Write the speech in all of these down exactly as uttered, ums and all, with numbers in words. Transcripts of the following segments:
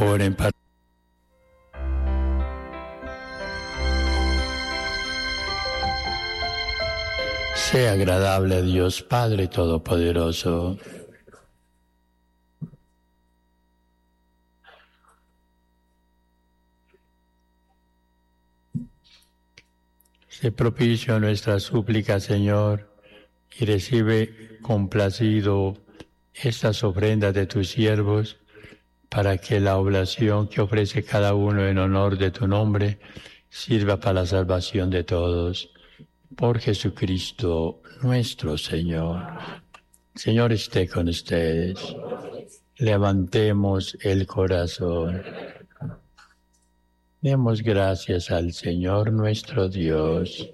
Oren para... Sea agradable a Dios Padre Todopoderoso. Se propicio nuestra súplica, Señor, y recibe complacido estas ofrendas de tus siervos, para que la oblación que ofrece cada uno en honor de tu nombre sirva para la salvación de todos. Por Jesucristo nuestro Señor. Señor esté con ustedes. Levantemos el corazón. Demos gracias al Señor nuestro Dios.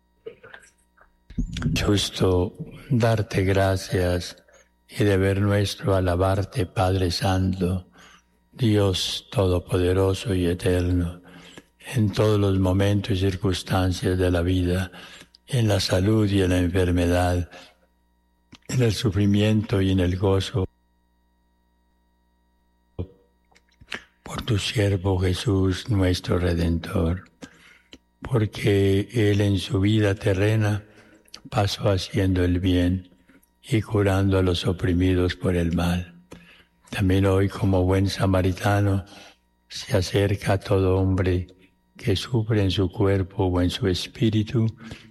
Justo darte gracias y deber nuestro alabarte, Padre Santo, Dios Todopoderoso y Eterno, en todos los momentos y circunstancias de la vida, en la salud y en la enfermedad, en el sufrimiento y en el gozo, por tu siervo Jesús, nuestro Redentor, porque Él en su vida terrena pasó haciendo el bien y curando a los oprimidos por el mal. También hoy, como buen samaritano, se acerca a todo hombre que sufre en su cuerpo o en su espíritu